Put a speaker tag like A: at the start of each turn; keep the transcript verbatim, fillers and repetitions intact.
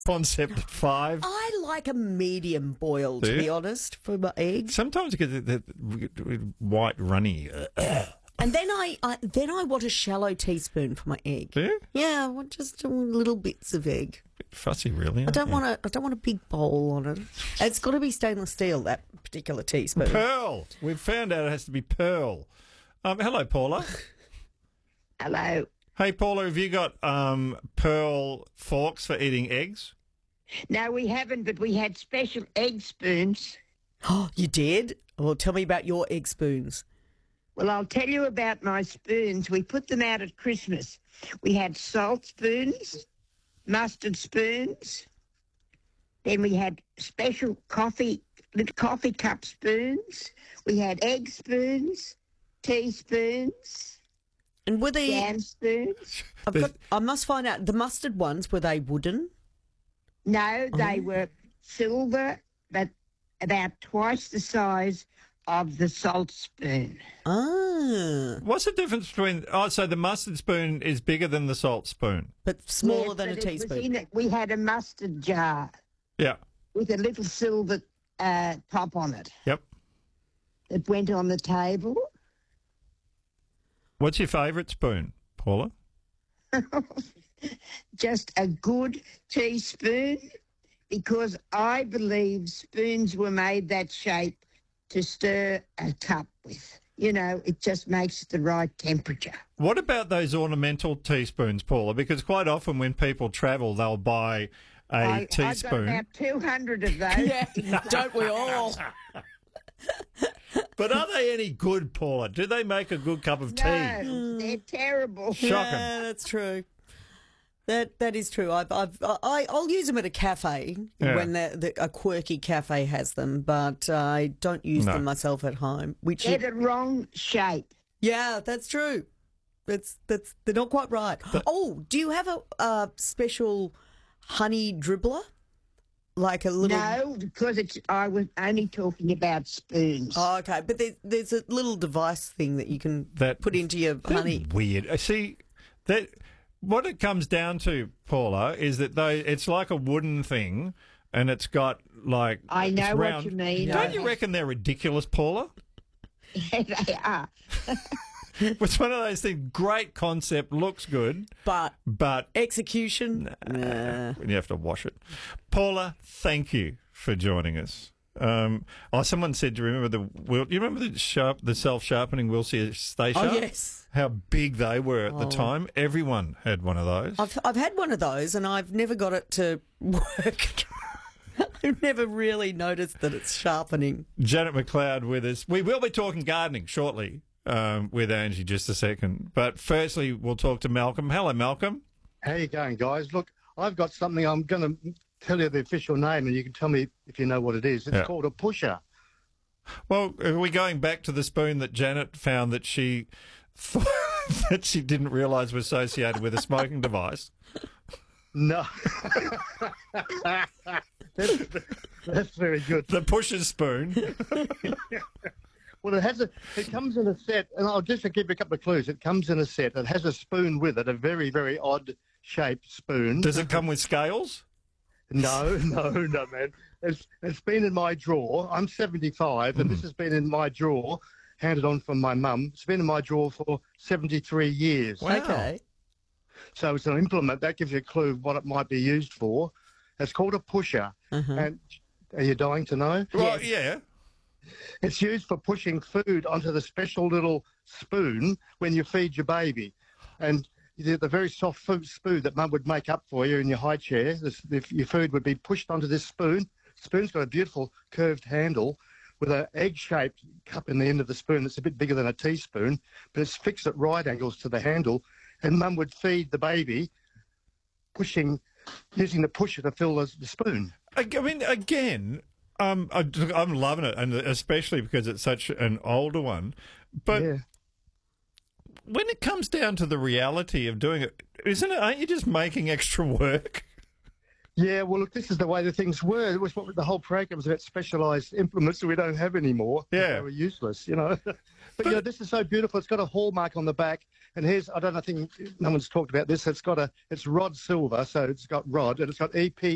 A: concept at five.
B: I like a medium boil,
A: Do
B: to
A: you?
B: be honest, for my eggs.
A: Sometimes it gets the, the, the white runny.
B: And then I, I then I want a shallow teaspoon for my egg.
A: Do you?
B: Yeah, I want just little bits of egg.
A: Bit fussy, really.
B: I don't want a I don't want a big bowl on it. It's got to be stainless steel, that particular teaspoon.
A: Pearl. We've found out it has to be pearl. Um, hello, Paula.
C: Hello.
A: Hey, Paula, have you got um, pearl forks for eating eggs?
C: No, we haven't, but we had special egg spoons.
B: Oh, you did? Well, tell me about your egg spoons.
C: Well, I'll tell you about my spoons. We put them out at Christmas. We had salt spoons, mustard spoons. Then we had special coffee, little coffee cup spoons. We had egg spoons, teaspoons,
B: And were they?
C: jam spoons.
B: I've got, I must find out. The mustard ones, were they wooden?
C: No, they
B: Oh.
C: were silver, but about twice the size of the salt spoon.
B: Ah,
A: What's the difference between... Oh, so the mustard spoon is bigger than the salt spoon.
B: but smaller
C: Yes,
B: than a
C: but it was
B: teaspoon.
C: in it- We had a mustard jar
A: Yeah.
C: with a little silver uh, top on it
A: Yep.
C: that went on the table.
A: What's your favourite spoon, Paula?
C: Just a good teaspoon, because I believe spoons were made that shape to stir a cup with. You know, it just makes it the right temperature.
A: What about those ornamental teaspoons, Paula? Because quite often when people travel, they'll buy a
C: I, I've got
A: teaspoon.
C: about two hundred of those.
B: Yeah, don't we all?
A: But are they any good, Paula? Do they make a good cup of tea?
C: No, they're terrible.
A: Shocking.
B: Yeah, that's true. That that is true. I've, I've I I'll use them at a cafe
A: Yeah.
B: when the, the, a quirky cafe has them, but I don't use
A: No.
B: them myself at home. Which
C: They're
B: is,
C: the wrong shape.
B: yeah, that's true. That's that's they're not quite right. Oh, do you have a, a special honey dribbler, like a little?
C: No, because it's. I was only talking about spoons.
B: Oh, okay, but there's there's a little device thing that you can
A: That-
B: put into your
A: They're
B: honey.
A: weird. I see that. What it comes down to, Paula, is that they it's like a wooden thing, and it's got like
C: I know
A: it's
C: what
A: round.
C: you mean.
A: Don't
C: I-
A: you reckon they're ridiculous, Paula?
C: Yeah, they are.
A: It's one of those things. Great concept, looks good,
B: But
A: but
B: execution, nah.
A: you have to wash it. Paula, thank you for joining us. Um, oh, someone said, "Do you remember the Wil- you remember the sharp, the self-sharpening Wilsey Stay
B: Oh
A: Sharp?
B: yes.
A: How big they were at the
B: Oh.
A: time. Everyone had one of those.
B: I've I've had one of those and I've never got it to work. I've never really noticed that it's sharpening.
A: Janet McLeod with us. We will be talking gardening shortly um, with Angie just a second. But firstly, we'll talk to Malcolm. Hello, Malcolm.
D: How you going, guys? Look, I've got something. I'm going to tell you the official name, and you can tell me if you know what it is. It's
A: Yeah.
D: called a pusher.
A: Well, are we going back to the spoon that Janet found that she thought that she didn't realise was associated with a smoking device?
D: No, that's, that's very good.
A: The pusher spoon.
D: Well, it has a. It comes in a set, and I'll just give you a couple of clues. It comes in a set. It has a spoon with it, a very, very odd shaped spoon.
A: Does it come with scales?
D: No, no, no, man. It's it's been in my drawer. I'm seventy-five, and this has been in my drawer, handed on from my mum. It's been in my drawer for seventy-three years.
A: Wow.
B: Okay.
D: So it's an implement that gives you a clue what it might be used for. It's called a pusher.
B: Uh-huh.
D: And are you dying to know?
A: Well, yeah.
D: It's used for pushing food onto the special little spoon when you feed your baby. And the, the very soft food spoon that Mum would make up for you in your high chair, this, if your food would be pushed onto this spoon. Spoon's got a beautiful curved handle with an egg-shaped cup in the end of the spoon that's a bit bigger than a teaspoon, but it's fixed at right angles to the handle. And Mum would feed the baby, pushing, using the pusher to fill the, the spoon.
A: I I mean, again, um, I, I'm loving it, and especially because it's such an older one. But
D: Yeah.
A: when it comes down to the reality of doing it, isn't it? Aren't you just making extra work?
D: Yeah, well, look, this is the way the things were. It was what the whole program was about, specialised implements that we don't have anymore.
A: Yeah.
D: They were useless, you know. but, you know, this is so beautiful. It's got a hallmark on the back. And here's, I don't know, I think no one's talked about this. It's got a, it's rod silver, so it's got rod, and it's got E P